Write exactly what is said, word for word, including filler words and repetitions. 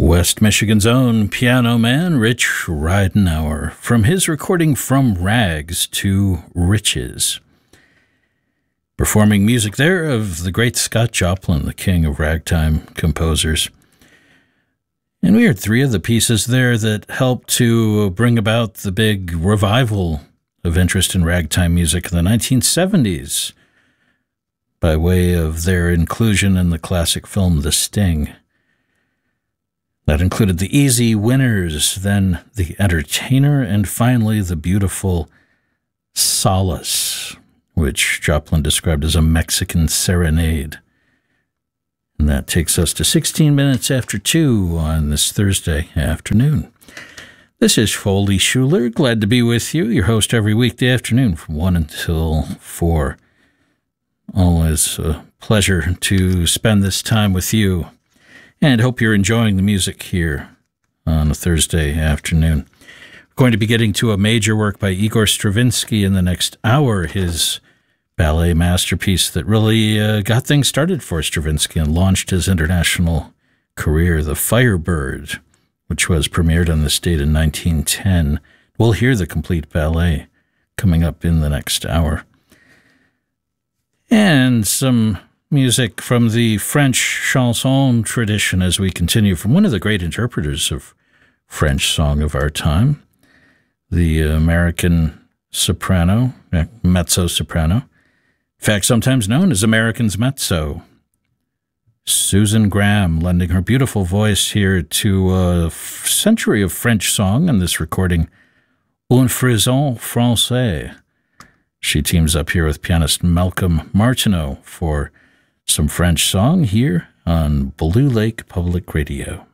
West Michigan's own piano man, Rich Ridenauer, from his recording From Rags to Riches. Performing music there of the great Scott Joplin, the king of ragtime composers. And we heard three of the pieces there that helped to bring about the big revival of interest in ragtime music in the nineteen seventies by way of their inclusion in the classic film The Sting. That included the Easy Winners, then the Entertainer, and finally the beautiful Solace, which Joplin described as a Mexican serenade. And that takes us to sixteen minutes after two on this Thursday afternoon. This is Foley Schuler, glad to be with you, your host every weekday afternoon from one until four. Always a pleasure to spend this time with you. And hope you're enjoying the music here on a Thursday afternoon. We're going to be getting to a major work by Igor Stravinsky in the next hour, his ballet masterpiece that really uh, got things started for Stravinsky and launched his international career, The Firebird, which was premiered on this date in nineteen ten. We'll hear the complete ballet coming up in the next hour. And some music from the French chanson tradition as we continue from one of the great interpreters of French song of our time, the American soprano, mezzo-soprano, in fact, sometimes known as American's mezzo, Susan Graham, lending her beautiful voice here to a century of French song in this recording, Un Frisson Français. She teams up here with pianist Malcolm Martineau for some French song here on Blue Lake Public Radio.